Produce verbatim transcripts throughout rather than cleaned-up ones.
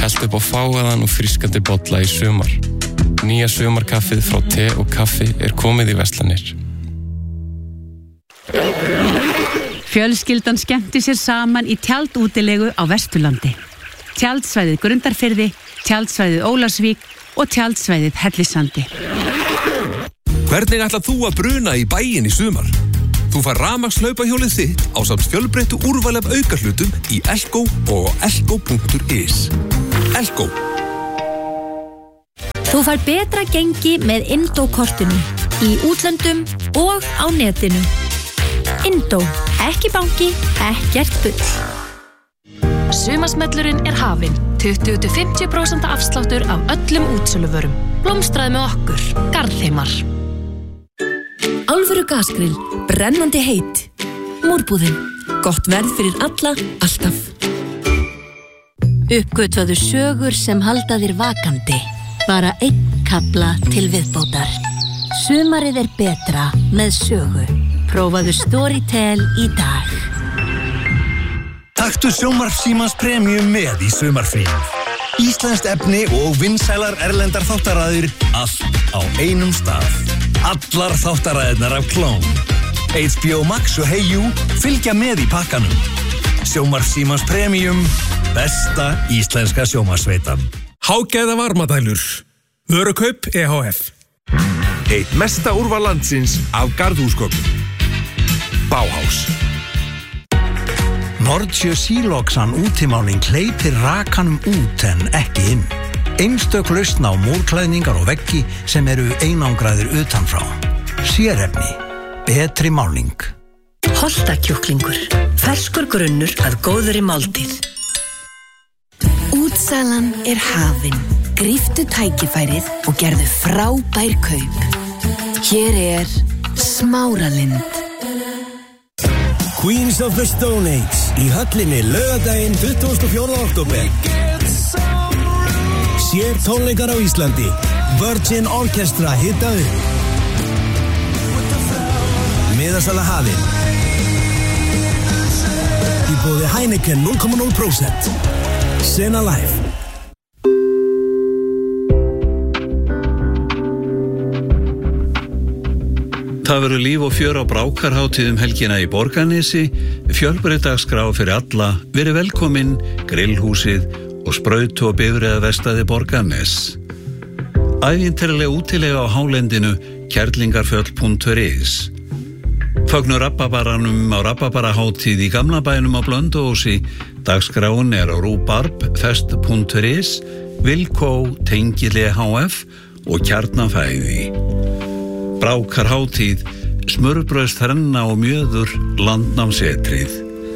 Hellt upp á fágaðan og frískandi bolla í sumar. Nýja sumarkaffið frá te og kaffi er komið í verslanir. Fjölskyldan skemmti sér saman í tjaldútilegu á Vesturlandi. Tjaldsvæðið Grundarfirði, tjaldsvæðið Ólafsvík og tjaldsvæðið Hellisandi. Hvernig ætlar þú að bruna í bæinn í sumar? Þú fær rafmagnshlaupahjólið þitt ásamt fjölbreyttu úrvali af aukahlutum í Elko og á elko punktur is. Elko. Þú fær betra gengi með Indó-kortinu í útlöndum og á netinu. Indó, ekki banki, ekkert bull. Sumarsmellurinn er hafinn. tuttugu til fimmtíu prósent afsláttur af öllum útsöluvörum. Blómstraði með okkur, Garðheimar. Alvöru gasgrill, brennandi heitt. Múrbúðin, gott verð fyrir alla, alltaf. Uppgötvaðu sögur sem halda þér vakandi. Bara einn kafla til viðbótar. Sumarið er betra með sögu. Prófaðu Storytel í dag. Taktu sjónvarpssímans Premium með í sumarfríum. Íslenskt efni og vinsælar erlendar þáttaraðir, allt á einum stað. Allar þáttaraðirnar af Klón. H B O Max og Hey You fylgja með í pakkanum. Sjónvarpssímans Premium, besta íslenska sjónvarpssveitan. Hágæða varmadælur. Vörukaup E H F. Eitt mesta úrval landsins af garðhúsgögnum. Bauhaus. Nordsjö Síloksan útimáling hleypir rakanum út en ekki inn. Einstök lausn á múrklæðningar og veggi sem eru einangraðir utanfrá. Sérefni. Betri máling. Holtakjúklingur. Ferskur grunnur að góðri máltíð. Útsalan er hafin. Gríftu tækifærið og gerðu frábær kaup. Hér er Smáralind. Queens of the Stone Age í höllinni laugardaginn tuttugasta og fjórða október. Sér tónleikar á Íslandi. Virgin Orchestra hita upp. Miðasala hafin. Í boði Heineken núll komma núll prósent. Sena Live. Það verður líf og fjör á Brákarhátíð um helgina í Borgarnesi, fjölbreytt dagskrá fyrir alla, verið velkomin, grillhúsið og sprautu og bifreiðaverkstæði Borgarnes. Ævintýraleg útilega á hálendinu, kerlingarfjöll punktur is. Fögnu rababaranum á rababarahátíð í gamla bænum á Blönduósi, dagskráin er á rúbarb-fest punktur is, Vilkó, Tengili H F og Kjarnafæði. Brákarhátíð, smurbrauðs þrenna og mjöður, landnámsetrið.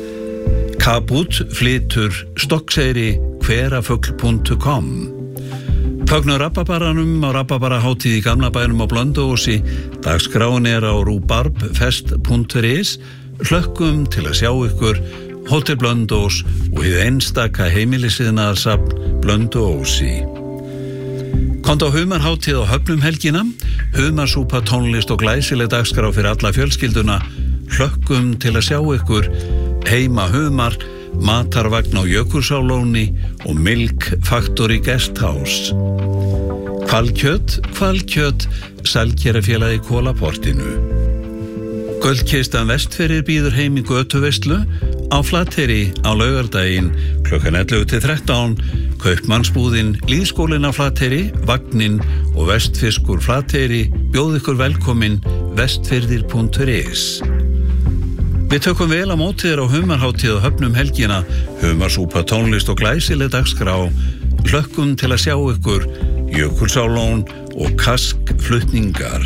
Kabút flytur Stokkseyri hverafugl punktur com. Fögnu rababaranum á rababarahátíð í gamla bænum á Blönduósi, dagskráin er á rúbarb-fest punktur is, hlökkum til að sjá ykkur, Hótel Blönduós og hið einstaka heimilisiðnaðarsafn Blönduósi. Komdu á humarhátíð á Höfnum helgina, humarsúpa, tónlist og glæsileg dagskrá fyrir alla fjölskylduna, hlökkum til að sjá ykkur, heima humar, matarvagn á Jökulsárlóni og Milk Factory Guesthouse. Hvalkjöt, hvalkjöt, Sælkerafélagi Kólaportinu. Gullkistan Vestfirðir býður heim í götuveislu á Flateyri á laugardaginn klukkan ellefu til þrettán, Kaupmannsbúðin, Lýðskólinn á Flateyri, Vagninn og Vestfiskur Flateyri bjóð ykkur velkomin vestfirðir punktur is. Við tökum vel á móti þér á humarhátíð á Höfnum helgina, humarsúpa, tónlist og glæsileg dagskrá, hlökkum til að sjá ykkur, Jökulsárlón og Kask flutningar.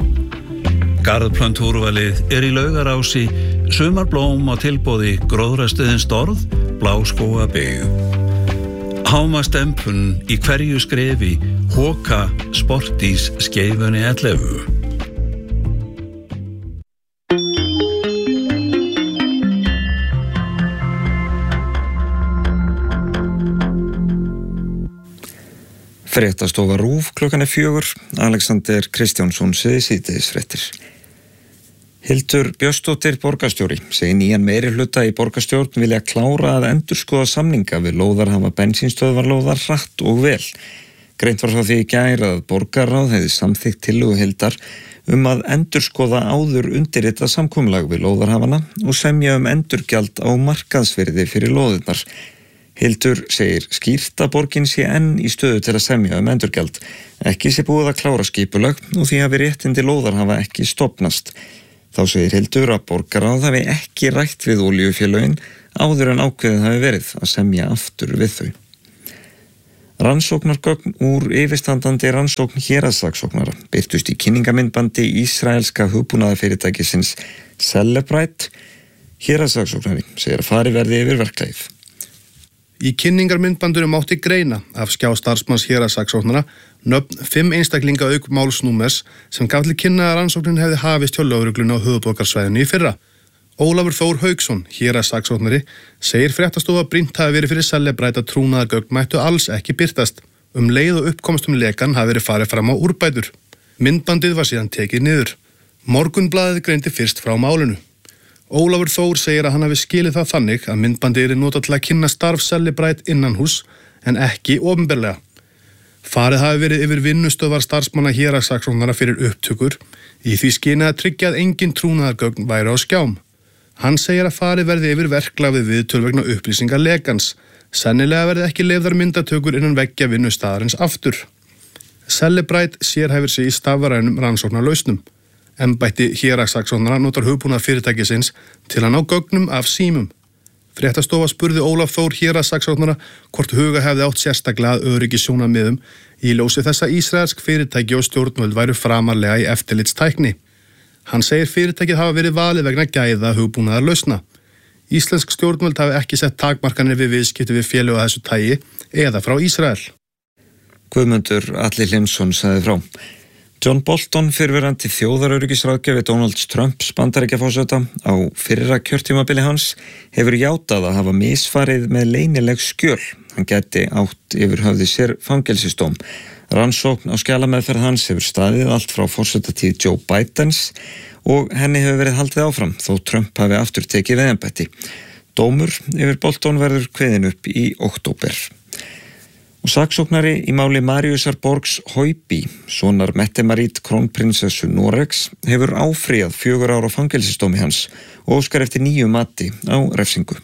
Garðplöntúrvalið er í Laugarási, sumarblóm á tilboði, Gróðrastöðin Storð, Bláskógabyggð. Hámastempun í hverju skrefi, Hóka, Sportís, Skeifunni ellefu. Fréttastofa RÚV klukkan er fjögur, Alexander Kristjánsson segir síðdegisfréttir. Hildur Björnsdóttir borgarstjóri segir nýjan meirihluta í borgarstjórn vilja klára að endurskoða samninga við lóðarhafa bensínstöðvarlóðar hratt og vel. Greint var frá því í gær að borgarráð hefði samþykkt tillögu Hildar um að endurskoða áður undirritað samkomulag við lóðarhafana og semja um endurgjald á markaðsvirði fyrir lóðirnar. Hildur segir skýrt að borgin sé enn í stöðu til að semja um endurgjald. Ekki sé búið að klára skipulag og því hafi réttindi lóðarhafa ekki stofnast. Þá segir Hildur að borgarráð hafi ekki rætt við olíufélögin áður en ákveðið hafi verið að semja aftur við þau. Rannsóknargögn úr yfirstandandi rannsókn héraðssaksóknara birtust í kynningamyndbandi ísraelska hugbúnaðarfyrirtækisins Cellebrite. Héraðssaksóknari segir að fari verði yfir verklagið. Í kynningarmyndbandinu mátti greina af skjá starfsmanns héraðssaksóknara nöfn fimm einstaklinga auk málsnúmers sem gaf til kynna að rannsóknin hefði hafist hjá lögreglunni á höfuðborgarsvæðinu í fyrra. Ólafur Þór Hauksson, héraðssaksóknari, segir fréttastofa að brýnt hafi verið fyrir Cellebrite að trúnaðargögn mættu alls ekki birtast. Um leið og uppkomst um lekan hafi verið farið fram á úrbætur. Myndbandið var síðan tekið niður. Morgunblaðið greindi fyrst frá málinu. Ólafur Þór segir að hann hafi skilið það þannig að myndbandið er notað til að kynna starf Cellebrite innanhús en ekki opinberlega. Farið hafi verið yfir vinnustöðvar starfsmanna héraðssaksóknara fyrir upptökur í því skyni að tryggja að engin trúnaðargögn væri á skjám. Hann segir að farið verði yfir verklag við viðtöl vegna upplýsingar lekans. Sennilega verði ekki leyfðar myndatökur innan veggja vinnustaðarins aftur. Cellebrite sérhæfir sig í stafrænum rannsóknarlausnum. Embætti héraðssaksóknara notar hugbúnaðarfyrirtækisins til að ná gögnum af símum. Fréttastofa spurði Ólaf Þór héraðssaksóknara hvort huga hefði átt sérstaklega að öryggissjónarmiðum í ljósi þess að ísraelsk fyrirtæki og stjórnvöld væru framarlega í eftirlitstækni. Hann segir fyrirtækið hafa verið valið vegna gæða hugbúnaðarlausna. Íslensk stjórnvöld hafi ekki sett takmarkanir við viðskipti við félög af þessu tagi eða frá Ísrael. Guðmundur Atli Hlynsson sagði frá. John Bolton, fyrrverandi þjóðaröryggisráðgjafi Donald Trumps Bandaríkjaforseta á fyrra kjörtímabili hans, hefur játað að hafa misfarið með leynileg skjöl. Hann gæti átt yfir höfði sér fangelsisdóm. Rannsókn á skjalameðferð hans hefur staðið allt frá forsetatíð Joe Bidens og henni hefur verið haldið áfram þó Trump hafi aftur tekið við embætti. Dómur yfir Bolton verður kveðinn upp í október. Og saksóknari í máli Mariusar Borgs Haupi, sonar Mette-Marit krónprinsessu Noregs, hefur áfrýjað fjögur ára fangelsisdómi hans og óskar eftir nýju mati á refsingu.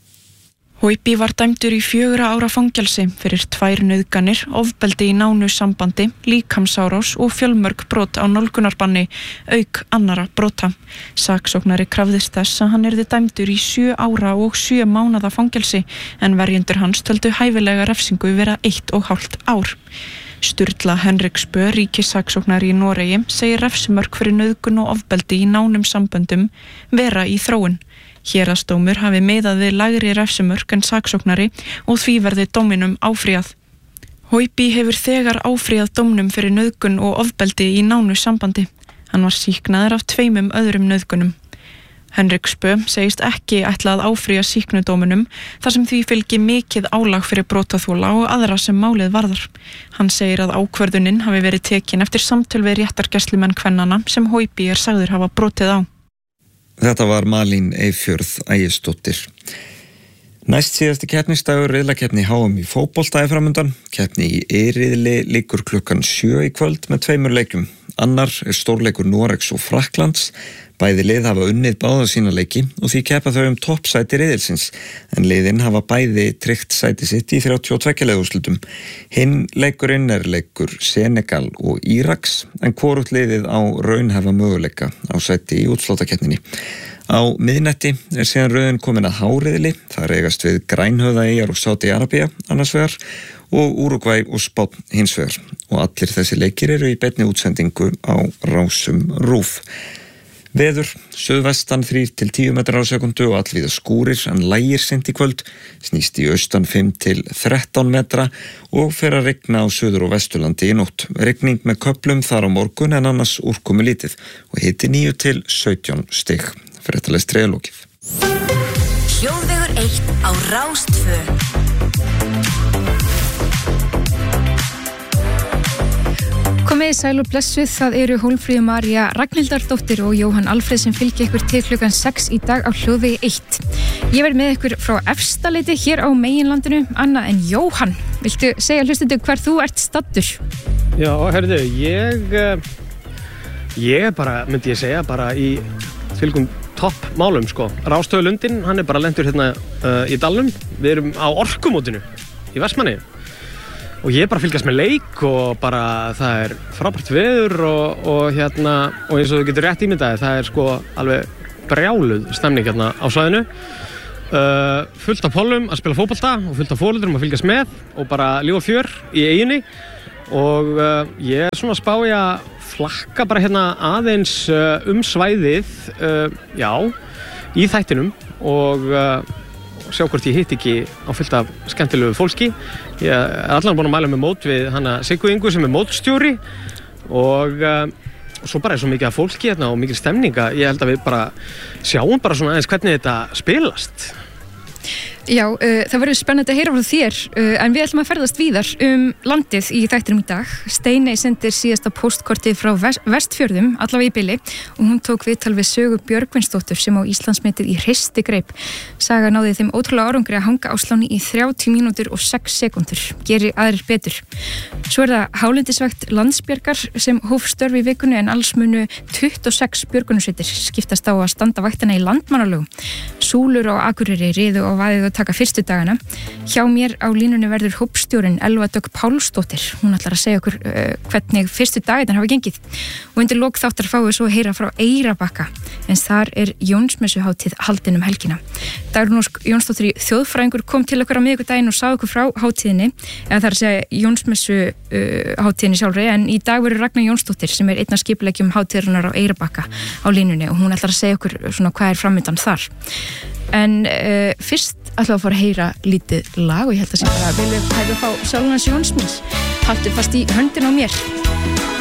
Haupi var dæmdur í fjögurra ára fangelsi fyrir tvær nauðganir, ofbeldi í nánu sambandi, líkamsárás og fjölmörg brot á nálgunarbanni, auk annara brota. Saksóknari krafðist þess að hann yrði dæmdur í sjö ára og sjö mánaða fangelsi, en verjendur hans töldu hæfilega refsingu vera eitt og hálft ár. Sturla Henriksbø, ríkissaksóknari í Noregi, segir refsimörk fyrir nauðgun og ofbeldi í nánum samböndum vera í þróun. Héraðsdómur hafi miðað við lægri refsimörk en saksóknari og því verði dóminum áfrýjað. Haupi hefur þegar áfrýjað dómnum fyrir nauðgun og ofbeldi í nánu sambandi. Hann var sýknaður af tveimum öðrum nauðgunum. Henriksbø segist ekki ætla að áfrýja sýknudóminum þar sem því fylgi mikið álag fyrir brotaþola og aðra sem málið varðar. Hann segir að ákvörðunin hafi verið tekin eftir samtöl við réttargæslumenn kvennanna sem Haupi er sagður hafa brotið á. Þetta var Malín Eyfjörð Ægisdóttir. Næst síðasti keppnisdagur riðlakeppni H M í fótbolta er framundan. Keppni í E-riðli liggur klukkan sjö í kvöld með tveimur leikjum. Annar er stórleikur Noregs og Frakklands. Bæði lið hafa unnið báða sína leiki og því keppa þau um toppsæti riðilsins, en liðin hafa bæði tryggt sæti sitt í þrjátíu og tveggja liða úrslitum. Hinn leikurinn er leikur Senegal og Íraks, en hvorugt liðið á raunhæfa möguleika á sæti í útslóttakeppninni. Á miðnetti er síðan röðin komin að háriðli, þar eigast við Grænhöfðaeyjar og Sádi-Arabía annars vegar og Úrúgvæ og Spánn hins vegar, og allir þessi leikir eru í beinni útsendingu á rásum RÚV. Veður, suðvestan þrír til tíu metrar á sekundu og allvíða skúrir en lægir seint í kvöld, snýst í austan fimm til þrettán metra og fer að rigna á suður og vesturlandi í nótt. Rigning með köflum þar á morgun en annars úrkomu lítið og hiti níu til sautján stig. Fréttalestri er lokið. Hljóðvegur eitt á Rás tvö. Komið Komið sæl og blessuð, það eru Hólmfríður María Ragnhildardóttir og Jóhann Alfreð sem fylgja ykkur til klukkan sex í dag á hljóðvegi eitt. Ég verð með ykkur frá Efstaleiti hér á meginlandinu, annað en Jóhann. Viltu segja hlustendur hvar þú ert staddur? Já, herðu, ég, ég er bara, myndi ég segja, bara í fylgum topp málum, sko. Rástöðu Lundin, hann er bara lentur hérna uh, í dalnum. Við erum á orkumótinu í Vestmanni. Og ég er bara að fylgjast með leik og bara það er frábært veður og, og hérna, og eins og þú getur rétt ímyndaði, það er sko alveg brjáluð stemning hérna á svæðinu. Uh, fullt af pollum að spila fótbolta og fullt af fóreldrum að fylgjast með og bara líf og fjör í eyjunni. Og uh, ég er svona að spá ég að flakka bara hérna aðeins uh, um svæðið, uh, já, í þættinum og uh, sjá hvort ég hitt ekki á fullt af skemmtilegu fólki. Ég er allan búin að mæla með mót við hana Siggu Ingu sem er mótstjóri og, uh, og svo bara er svo mikið af fólki hérna og mikið stemninga. Ég held að við bara sjáum bara svona aðeins hvernig þetta spilast. Já, uh, það verður spennandi að heyra frá þér, uh, en við ætlum að ferðast víðar um landið í þættinum í dag. Steiney sendir síðasta póstkortið frá vest, Vestfjörðum, allavega í bili, og hún tók viðtal við Sögu Björgvinsdóttur sem á Íslandsmetið í hristigreip. Saga náði þeim ótrúlega árangri að hanga á sláni í þrjátíu mínútur og sex sekúndur. Geri aðrir betur. Svo er það hálendisvægt Landsbjargar sem hóf störf í vikunni en alls munu tuttugu og sex björgunarsveitir skiptast á að standa vaktina í landmannalögum. Súlur á Akureyri riðu á vaðið og taka fyrstu dagana. Hjá mér á línunni verður hópstjórinn Elva Dögg Pálsdóttir. Hún ætlar að segja okkur uh, hvernig fyrstu dagarnir hafa gengið. Og undir lok þáttar fáum við svo að heyra frá Eyrarbakka, en þar er Jónsmessuhátíð haldin um helgina. Dagrún Ósk Jónsdóttir í þjóðfræðingur kom til okkur á miðvikudaginn og sagði okkur frá hátíðinni, eða það er að segja Jónsmessuhátíðinni sjálfri, en í dag verður Ragnar Jónsdóttir sem er einn af skipuleggjum hátíðarinnar á Eyrarbakka á línunni og hún ætlar að segja okkur svona hvað er framundan þar. En uh, fyrst ætlum að fara að heyra lítið lag og ég held að sem bara vilja hægja að fá Sálunars Jónsmins. Haltu fast í höndin á mér.